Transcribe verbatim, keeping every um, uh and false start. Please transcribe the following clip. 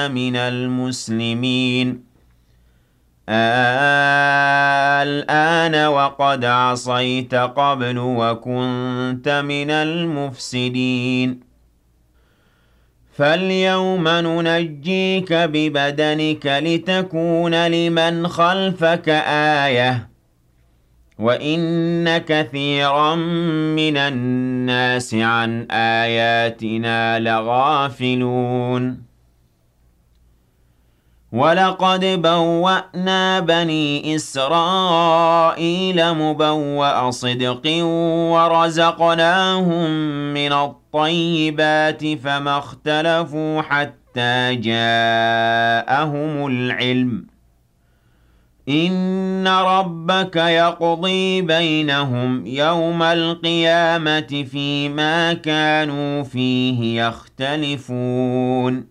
مِنَ الْمُسْلِمِينَ الْآنَ وَقَدْ عَصَيْتَ قَبْلُ وَكُنتَ مِنَ الْمُفْسِدِينَ فَالْيَوْمَ نُنَجِّيكَ بِبَدَنِكَ لِتَكُونَ لِمَنْ خَلْفَكَ آيَةً ۚ وَإِنَّ كَثِيرًا مِنَ النَّاسِ عَنْ آيَاتِنَا لَغَافِلُونَ وَلَقَدْ بَوَّأْنَا بَنِي إِسْرَائِيلَ مُبَوَّأَ صِدْقٍ وَرَزَقْنَاهُم مِّنَ الطَّيِّبَاتِ فَمَا اخْتَلَفُوا حَتَّىٰ جَاءَهُمُ الْعِلْمُ ۚ إِنَّ رَبَّكَ يَقْضِي بَيْنَهُمْ يَوْمَ الْقِيَامَةِ فِيمَا كَانُوا فِيهِ يَخْتَلِفُونَ